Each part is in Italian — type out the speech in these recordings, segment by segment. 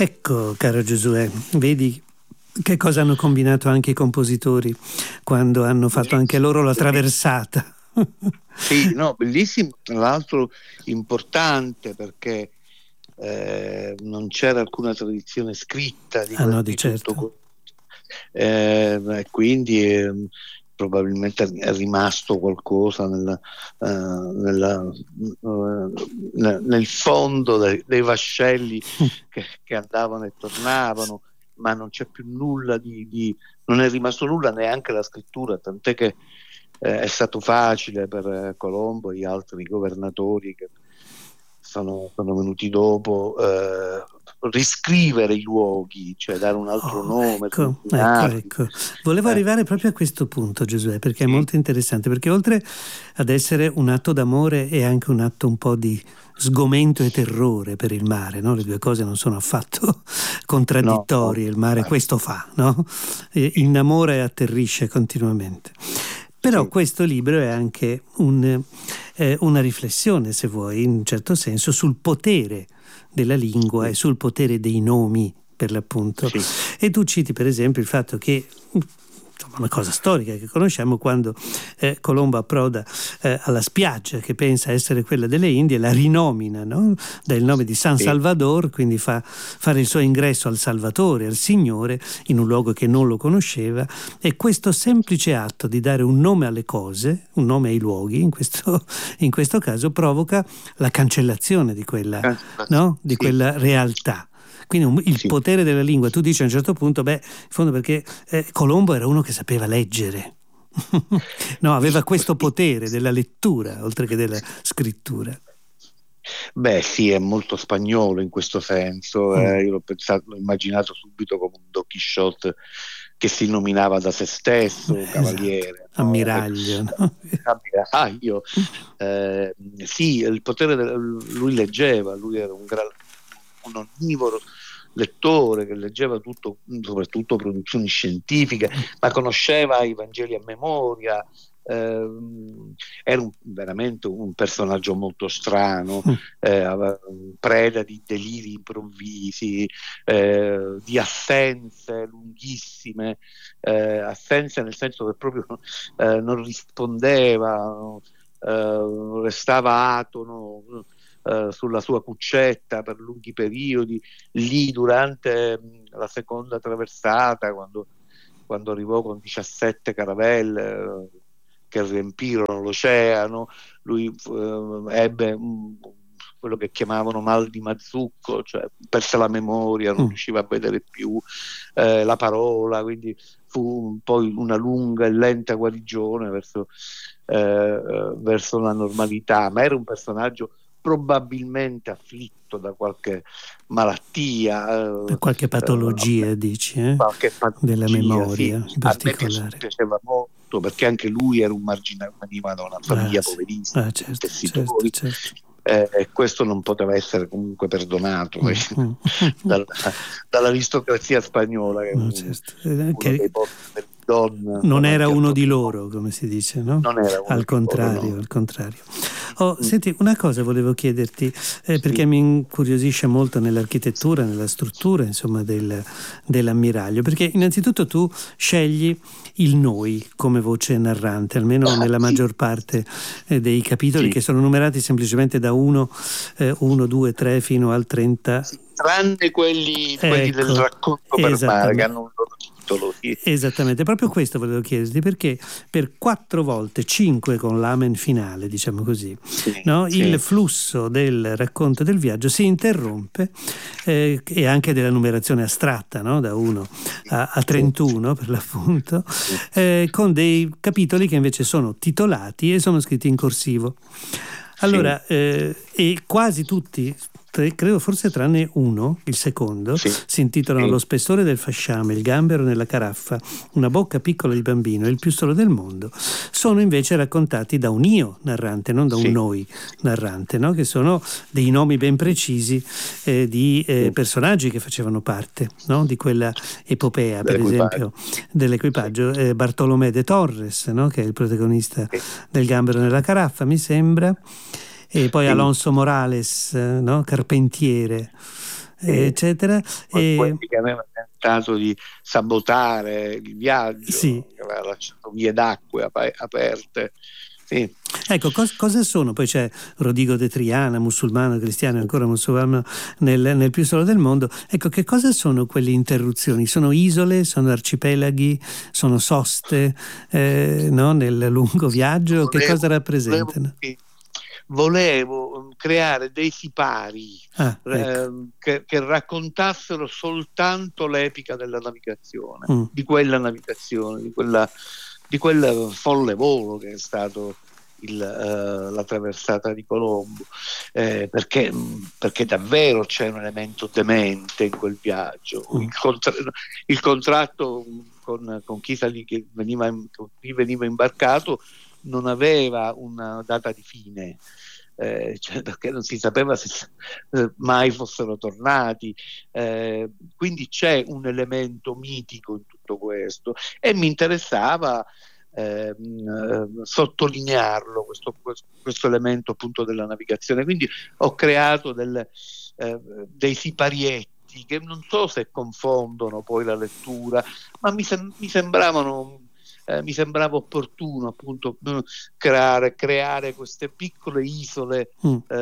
Ecco, caro Giosuè, vedi che cosa hanno combinato anche i compositori quando hanno fatto anche loro la traversata. Sì, no, bellissimo, tra l'altro importante perché non c'era alcuna tradizione scritta Ah no, di di tutto certo. questo. E quindi probabilmente è rimasto qualcosa nel fondo dei vascelli che andavano e tornavano, ma non c'è più nulla non è rimasto nulla, neanche la scrittura, tant'è che è stato facile per Colombo e gli altri governatori che sono venuti dopo riscrivere i luoghi, cioè dare un altro Oh, nome, ecco, ecco, snominarli. ecco. Volevo arrivare proprio a questo punto, Giosuè, perché è Sì, molto interessante, perché oltre ad essere un atto d'amore è anche un atto un po' di sgomento e terrore per il mare, no? Le due cose non sono affatto no, no, contraddittorie, il mare questo fa, no? sì, Innamora e atterrisce continuamente. Però sì, questo libro è anche una riflessione, se vuoi, in un certo senso, sul potere della lingua e sì, sul potere dei nomi, per l'appunto. sì, E tu citi per esempio il fatto che, insomma, una cosa storica che conosciamo, quando Colombo approda alla spiaggia che pensa essere quella delle Indie, la rinomina, no? Dà il nome di San sì, Salvador, quindi fa fare il suo ingresso al Salvatore, al Signore, in un luogo che non lo conosceva, e questo semplice atto di dare un nome alle cose, un nome ai luoghi, in questo caso provoca la cancellazione di quella, no? Di sì, quella realtà. Quindi il sì. potere della lingua, tu dici a un certo punto, in fondo perché Colombo era uno che sapeva leggere, no, aveva Sì, questo sì. potere della lettura oltre che della scrittura. Beh, sì, è molto spagnolo in questo senso. Io l'ho immaginato subito come un Don Quixote che si nominava da se stesso Esatto, cavaliere, no? ammiraglio, no? Ammiraglio. Sì, il potere lui leggeva, lui era un onnivoro lettore che leggeva tutto, soprattutto produzioni scientifiche, ma conosceva i Vangeli a memoria. Era veramente un personaggio molto strano, preda di deliri improvvisi, di assenze lunghissime, assenze nel senso che proprio non rispondeva, restava atono sulla sua cuccetta per lunghi periodi. Lì durante la seconda traversata, quando arrivò con 17 caravelle che riempirono l'oceano, lui ebbe quello che chiamavano mal di mazzucco, cioè perse la memoria, non riusciva a vedere più la parola, quindi fu poi una lunga e lenta guarigione verso la normalità, ma era un personaggio probabilmente afflitto da qualche malattia, Da qualche patologia, dici, qualche della patologia, sì. memoria in A me particolare. piaceva molto perché anche lui era un marginale, veniva da una famiglia Sì. poverissima, di Certo, certo, tessitori, certo. e questo non poteva essere comunque perdonato Mm. dalla- dall'aristocrazia spagnola, che è Certo. uno dei pochi per donna Non era davanti al uno di trono. loro, come si dice, no? Non era uno Al di loro, contrario, no. al contrario. Oh, senti, una cosa volevo chiederti, perché Sì, mi incuriosisce molto nell'architettura, nella struttura, insomma, dell'ammiraglio, perché innanzitutto tu scegli il noi come voce narrante, almeno nella sì, maggior parte dei capitoli, sì. che sono numerati semplicemente da 1, 2, 3 fino al 30. Sì, tranne quelli del Ecco, racconto per mare che esattamente. hanno un loro titolo, sì. Esattamente, proprio questo volevo chiederti, perché per 4 volte, 5 con l'amen finale, diciamo così, Sì, no? Il sì, flusso del racconto del viaggio si interrompe, e anche della numerazione astratta, no? Da 1 a sì, 31 per l'appunto, sì, con dei capitoli che invece sono titolati e sono scritti in corsivo. sì, Allora, e quasi tutti, credo forse tranne uno, il secondo, sì, si intitolano sì, Lo spessore del fasciame, Il gambero nella caraffa, Una bocca piccola di bambino e Il più solo del mondo. Sono invece raccontati da un io narrante, non da un sì, noi narrante, no? Che sono dei nomi ben precisi di sì, personaggi che facevano parte, no? Di quella epopea, per dell'equipaggio, esempio, sì, sì, dell'equipaggio. Bartolomé de Torres, no? Che è il protagonista sì, del gambero nella caraffa, mi sembra, e poi sì, Alonso Morales, no? Carpentiere, eccetera. Quelli che avevano tentato di sabotare il viaggio, sì, che aveva lasciato vie d'acque aperte. Sì. Ecco, cosa sono? Poi c'è Rodigo de Triana, musulmano, cristiano e ancora musulmano nel più solo del mondo. Ecco, che cosa sono quelle interruzioni? Sono isole, sono arcipelaghi, sono soste no? Nel lungo viaggio? Che cosa rappresentano? Volevo creare dei sipari ecco. che raccontassero soltanto l'epica della navigazione, di quella navigazione, di quel folle volo che è stato la traversata di Colombo, perché davvero c'è un elemento demente in quel viaggio. Il contratto con chi veniva imbarcato non aveva una data di fine, perché non si sapeva se mai fossero tornati, quindi c'è un elemento mitico in tutto questo e mi interessava sottolinearlo, questo elemento appunto della navigazione. Quindi ho creato dei siparietti che non so se confondono poi la lettura, ma mi sembrava opportuno appunto creare queste piccole isole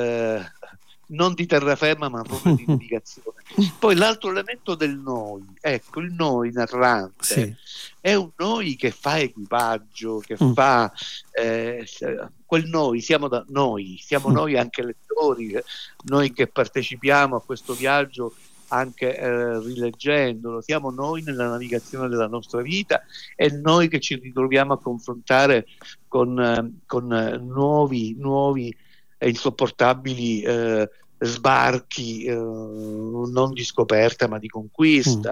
non di terraferma ma proprio di navigazione. Poi l'altro elemento del noi, ecco, il noi narrante, sì, è un noi che fa equipaggio, che fa quel noi, siamo noi anche lettori, noi che partecipiamo a questo viaggio anche rileggendolo, siamo noi nella navigazione della nostra vita e noi che ci ritroviamo a confrontare con nuovi e insopportabili sbarchi, non di scoperta ma di conquista,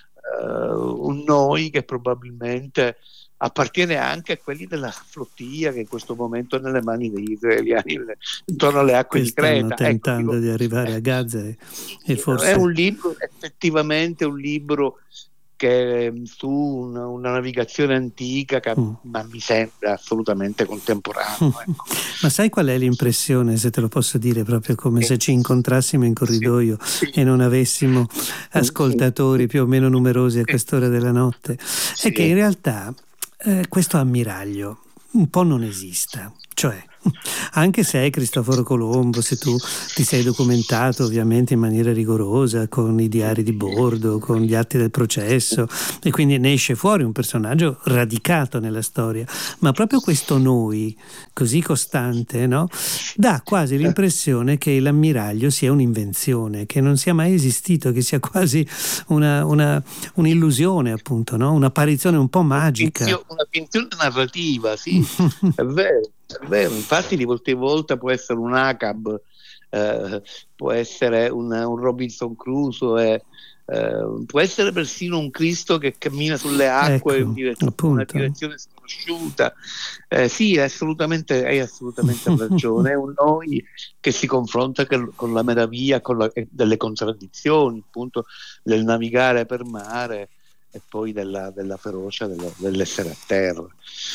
un noi che probabilmente appartiene anche a quelli della flottiglia che in questo momento è nelle mani degli israeliani intorno alle acque di Creta. Stanno tentando di arrivare a Gaza e forse... È un libro, effettivamente un libro che su una navigazione antica ma mi sembra assolutamente contemporaneo. Ecco. Ma sai qual è l'impressione, se te lo posso dire, proprio come se ci incontrassimo in corridoio e non avessimo ascoltatori più o meno numerosi a quest'ora della notte? È che in realtà questo ammiraglio un po' non esista, cioè anche se è Cristoforo Colombo, se tu ti sei documentato ovviamente in maniera rigorosa con i diari di bordo, con gli atti del processo, e quindi ne esce fuori un personaggio radicato nella storia, ma proprio questo noi così costante, no? Dà quasi l'impressione che l'ammiraglio sia un'invenzione, che non sia mai esistito, che sia quasi un'illusione, appunto, no? Un'apparizione un po' magica. Una finzione narrativa, sì, è vero. È vero, infatti di volta in volta può essere un Acab, può essere un Robinson Crusoe, può essere persino un Cristo che cammina sulle acque, ecco, una direzione sconosciuta. Sì, hai assolutamente ragione. È un noi che si confronta con la meraviglia, delle contraddizioni, appunto, del navigare per mare e poi della ferocia dell'essere a terra.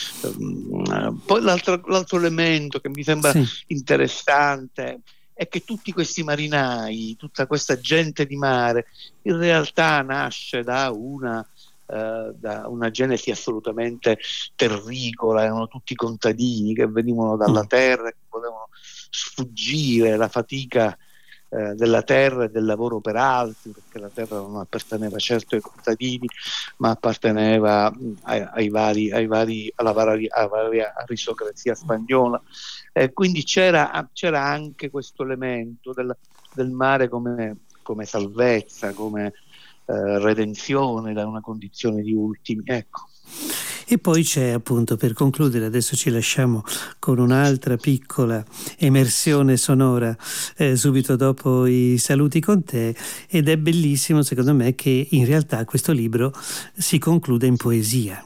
Poi l'altro elemento che mi sembra interessante è che tutti questi marinai, tutta questa gente di mare, in realtà nasce da una genesi assolutamente terricola. Erano tutti contadini che venivano dalla terra, che volevano sfuggire la fatica della terra e del lavoro per altri, perché la terra non apparteneva certo ai contadini, ma apparteneva alla varia aristocrazia spagnola. Quindi c'era anche questo elemento del mare come salvezza, come redenzione da una condizione di ultimi. Ecco. E poi c'è, appunto, per concludere, adesso ci lasciamo con un'altra piccola emersione sonora subito dopo i saluti con te, ed è bellissimo secondo me che in realtà questo libro si conclude in poesia.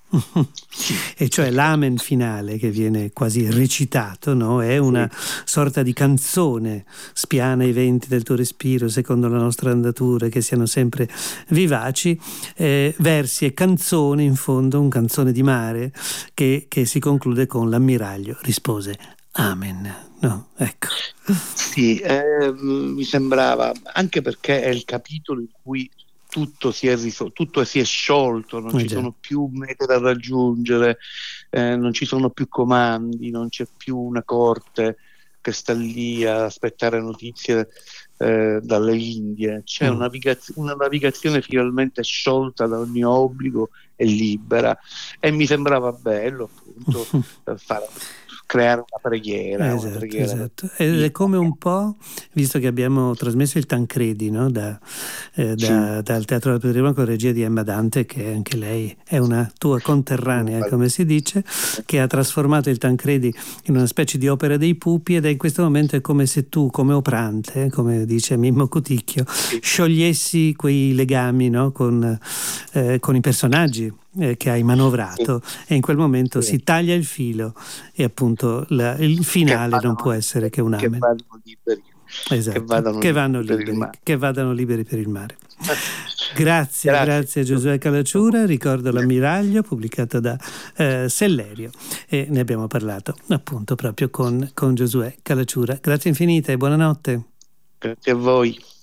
E cioè l'amen finale che viene quasi recitato, no? È una sorta di canzone: spiana i venti del tuo respiro secondo la nostra andatura, che siano sempre vivaci, versi e canzone, in fondo un canzone di mare che si conclude con l'ammiraglio rispose Amen. No, ecco. Sì, mi sembrava, anche perché è il capitolo in cui tutto tutto si è sciolto, non ci Già. sono più mete da raggiungere, non ci sono più comandi, non c'è più una corte che sta lì a aspettare notizie dalle Indie. C'è una navigazione finalmente sciolta da ogni obbligo e libera, e mi sembrava bello appunto creare una preghiera Esatto. Ed è come un po', visto che abbiamo trasmesso il Tancredi, no? dal Teatro del Patrimonio con regia di Emma Dante, che anche lei è una tua conterranea, come si dice, che ha trasformato il Tancredi in una specie di opera dei pupi, ed è in questo momento è come se tu, come oprante, come dice Mimmo Cuticchio, sciogliessi quei legami, no? con i personaggi che hai manovrato, e in quel momento si taglia il filo e appunto il finale non può essere che un amen. Che vadano liberi. Esatto, che vadano liberi per il mare. Grazie a Giosuè Calacciura, ricordo L'ammiraglio, pubblicato da Sellerio, e ne abbiamo parlato appunto proprio con Giosuè Calacciura. Grazie infinite e buonanotte. Grazie a voi.